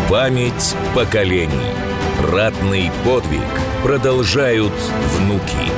Память поколений. Ратный подвиг продолжают внуки.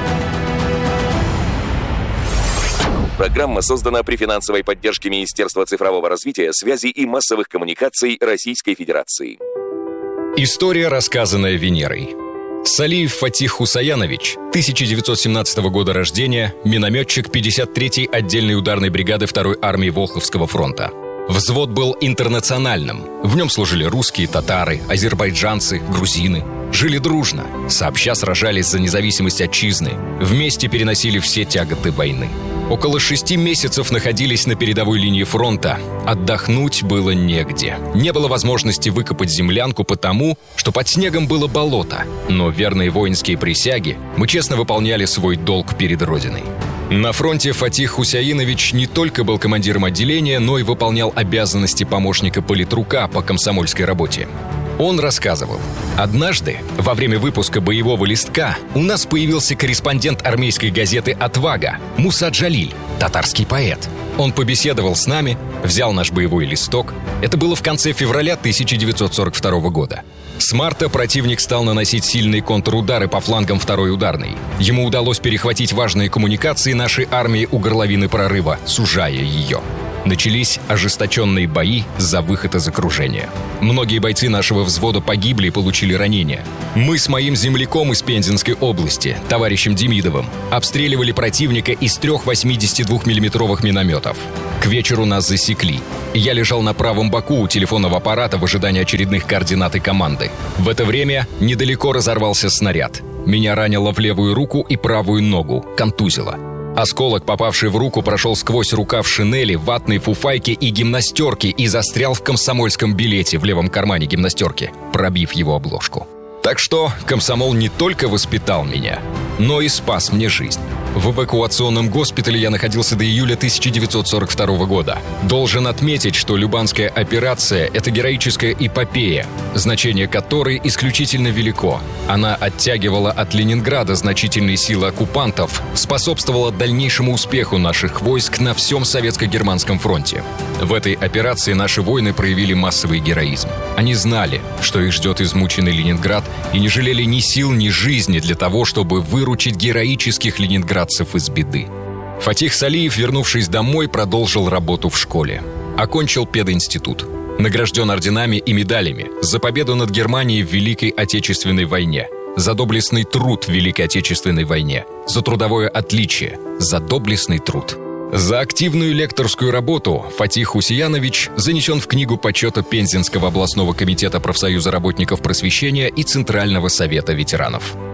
Программа создана при финансовой поддержке Министерства цифрового развития, связи и массовых коммуникаций Российской Федерации. История, рассказанная Венерой. Салиев Фатих Хусаянович, 1917 года рождения, минометчик 53-й отдельной ударной бригады 2-й армии Волховского фронта. Взвод был интернациональным. В нем служили русские, татары, азербайджанцы, грузины. Жили дружно, сообща сражались за независимость отчизны, вместе переносили все тяготы войны. Около 6 месяцев находились на передовой линии фронта. Отдохнуть было негде. Не было возможности выкопать землянку потому, что под снегом было болото. Но верные воинские присяги мы честно выполняли свой долг перед Родиной. На фронте Фатих Хусаянович не только был командиром отделения, но и выполнял обязанности помощника политрука по комсомольской работе. Он рассказывал: «Однажды, во время выпуска боевого листка, у нас появился корреспондент армейской газеты «Отвага» Муса Джалиль, татарский поэт. Он побеседовал с нами, взял наш боевой листок. Это было в конце февраля 1942 года. С марта противник стал наносить сильные контрудары по флангам 2-й ударной. Ему удалось перехватить важные коммуникации нашей армии у горловины прорыва, сужая ее. Начались ожесточенные бои за выход из окружения. Многие бойцы нашего взвода погибли и получили ранения. Мы с моим земляком из Пензенской области, товарищем Демидовым, обстреливали противника из 3 82-мм минометов. К вечеру нас засекли. Я лежал на правом боку у телефонного аппарата в ожидании очередных координат и команды. В это время недалеко разорвался снаряд. Меня ранило в левую руку и правую ногу, контузило. Осколок, попавший в руку, прошел сквозь рукав шинели, ватной фуфайки и гимнастерки и застрял в комсомольском билете в левом кармане гимнастерки, пробив его обложку. Так что комсомол не только воспитал меня, но и спас мне жизнь. В эвакуационном госпитале я находился до июля 1942 года. Должен отметить, что Любанская операция – это героическая эпопея, значение которой исключительно велико. Она оттягивала от Ленинграда значительные силы оккупантов, способствовала дальнейшему успеху наших войск на всем Советско-Германском фронте. В этой операции наши воины проявили массовый героизм. Они знали, что их ждет измученный Ленинград, и не жалели ни сил, ни жизни для того, чтобы выручить героических ленинградцев из беды. Фатих Салиев, вернувшись домой, продолжил работу в школе. Окончил пединститут. Награжден орденами и медалями за победу над Германией в Великой Отечественной войне, за доблестный труд в Великой Отечественной войне, за трудовое отличие, за доблестный труд. За активную лекторскую работу Фатих Хусаянович занесен в книгу почета Пензенского областного комитета профсоюза работников просвещения и Центрального совета ветеранов.